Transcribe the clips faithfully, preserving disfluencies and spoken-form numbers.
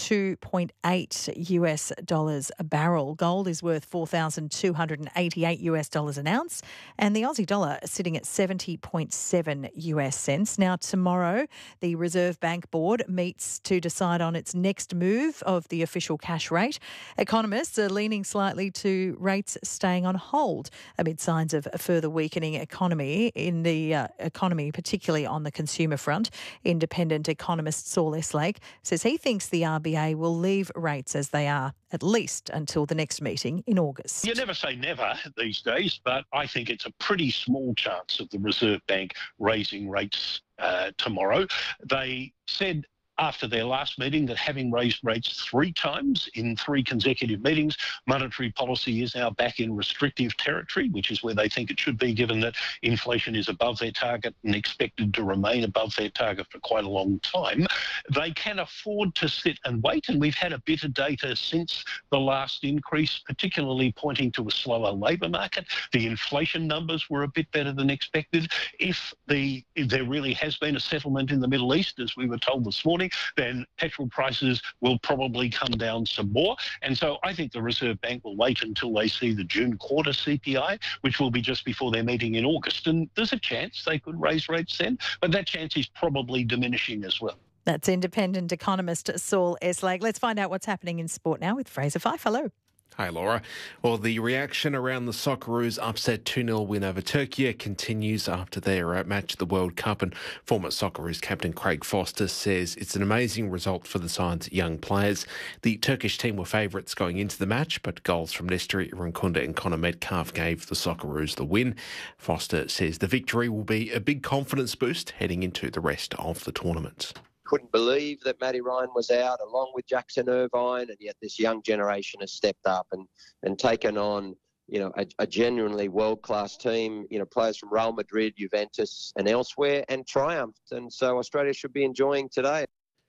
two point eight US dollars a barrel. Gold is worth four thousand two hundred eighty-eight US dollars an ounce, and the Aussie dollar sitting at seventy point seven US cents. Now, tomorrow, the Reserve Bank Board meets to decide on its next move of the official cash rate. Economists are leaning slightly to rates staying on hold amid signs of a further weakening economy in the uh, economy, particularly on the consumer front. Independent economist Saul Eslake says he thinks the R B A will leave rates as they are, at least until the next meeting in August. You never say never these days, but I think it's a pretty small chance of the Reserve Bank raising rates uh, tomorrow. They said after their last meeting that having raised rates three times in three consecutive meetings, monetary policy is now back in restrictive territory, which is where they think it should be, given that inflation is above their target and expected to remain above their target for quite a long time. They can afford to sit and wait, and we've had a bit of data since the last increase, particularly pointing to a slower labour market. The inflation numbers were a bit better than expected. If, the, if there really has been a settlement in the Middle East, as we were told this morning, then petrol prices will probably come down some more. And so I think the Reserve Bank will wait until they see the June quarter C P I, which will be just before their meeting in August. And there's a chance they could raise rates then, but that chance is probably diminishing as well. That's independent economist Saul Eslake. Let's find out what's happening in sport now with Fraser Fife. Hello. Hi, Laura. Well, the reaction around the Socceroos' upset two nil win over Turkey continues after their match at the World Cup, and former Socceroos captain Craig Foster says it's an amazing result for the side's young players. The Turkish team were favourites going into the match, but goals from Nestor Irankunda and Connor Metcalfe gave the Socceroos the win. Foster says the victory will be a big confidence boost heading into the rest of the tournament. Couldn't believe that Matty Ryan was out along with Jackson Irvine, and yet this young generation has stepped up and, and taken on, you know, a, a genuinely world-class team, you know, players from Real Madrid, Juventus and elsewhere, and triumphed. And so Australia should be enjoying today.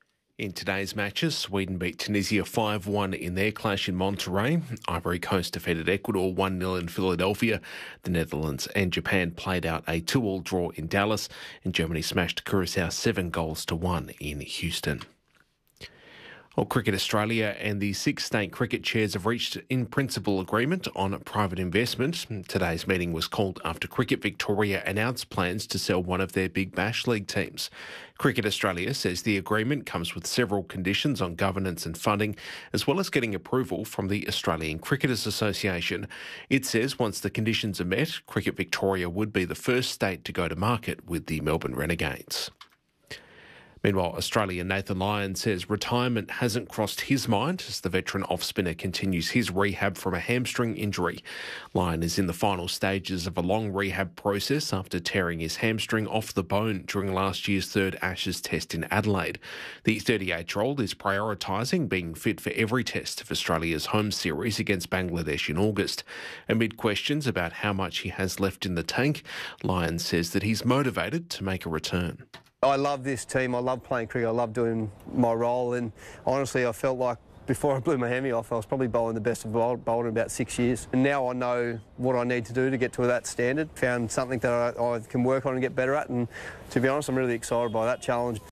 In today's matches, Sweden beat Tunisia five one in their clash in Monterrey. Ivory Coast defeated Ecuador one nil in Philadelphia. The Netherlands and Japan played out a two all draw in Dallas, and Germany smashed Curacao seven goals to one in Houston. Well, Cricket Australia and the six state cricket chairs have reached in principle agreement on private investment. Today's meeting was called after Cricket Victoria announced plans to sell one of their Big Bash League teams. Cricket Australia says the agreement comes with several conditions on governance and funding, as well as getting approval from the Australian Cricketers Association. It says once the conditions are met, Cricket Victoria would be the first state to go to market with the Melbourne Renegades. Meanwhile, Australian Nathan Lyon says retirement hasn't crossed his mind as the veteran off-spinner continues his rehab from a hamstring injury. Lyon is in the final stages of a long rehab process after tearing his hamstring off the bone during last year's third Ashes test in Adelaide. The thirty-eight-year-old is prioritising being fit for every test of Australia's home series against Bangladesh in August. Amid questions about how much he has left in the tank, Lyon says that he's motivated to make a return. I love this team. I love playing cricket. I love doing my role. And honestly, I felt like before I blew my hammy off, I was probably bowling the best of bowled in about six years. And now I know what I need to do to get to that standard. Found something that I, I can work on and get better at. And to be honest, I'm really excited by that challenge.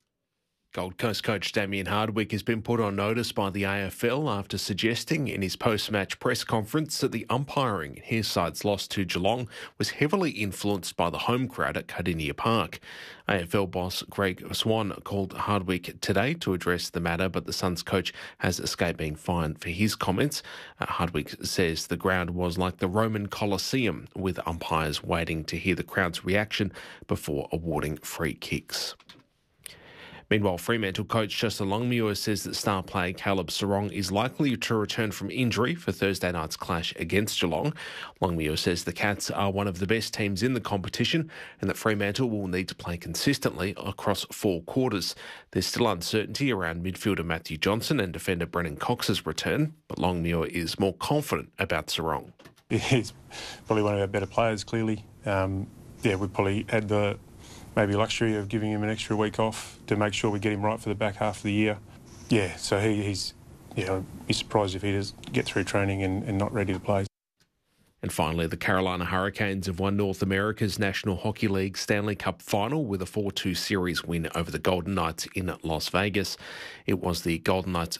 Gold Coast coach Damien Hardwick has been put on notice by the A F L after suggesting in his post-match press conference that the umpiring in his side's loss to Geelong was heavily influenced by the home crowd at Cardinia Park. A F L boss Greg Swan called Hardwick today to address the matter, but the Suns coach has escaped being fined for his comments. Uh, Hardwick says the ground was like the Roman Colosseum, with umpires waiting to hear the crowd's reaction before awarding free kicks. Meanwhile, Fremantle coach Justin Longmuir says that star player Caleb Sarong is likely to return from injury for Thursday night's clash against Geelong. Longmuir says the Cats are one of the best teams in the competition and that Fremantle will need to play consistently across four quarters. There's still uncertainty around midfielder Matthew Johnson and defender Brennan Cox's return, but Longmuir is more confident about Sarong. He's probably one of our better players, clearly. Um, yeah, we probably had the maybe luxury of giving him an extra week off to make sure we get him right for the back half of the year. Yeah, so he, he's, you know, be surprised if he does get through training and, and not ready to play. And finally, the Carolina Hurricanes have won North America's National Hockey League Stanley Cup final with a four two series win over the Golden Knights in Las Vegas. It was the Golden Knights'